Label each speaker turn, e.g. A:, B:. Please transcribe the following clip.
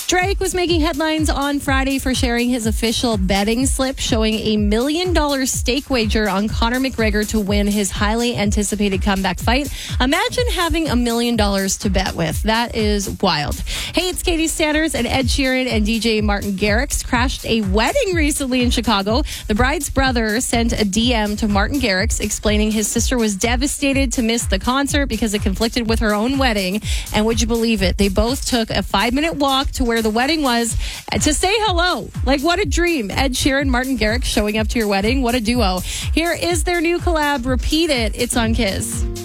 A: Drake was making headlines on Friday for sharing his official betting slip showing $1 million stake wager on Conor McGregor to win his highly anticipated comeback fight. Imagine having $1 million to bet with. That is wild. Hey, it's Katie Stanners, and Ed Sheeran and DJ Martin Garrix crashed a wedding recently in Chicago. The bride's brother sent a DM to Martin Garrix explaining his sister was devastated to miss the concert because it conflicted with her own wedding. And would you believe it? They both took a 5-minute walk to where the wedding was to say hello. Like, what a dream. Ed Sheeran, Martin Garrix showing up to your wedding. What a duo. Here is their new collab, Repeat It. It's on Kiss.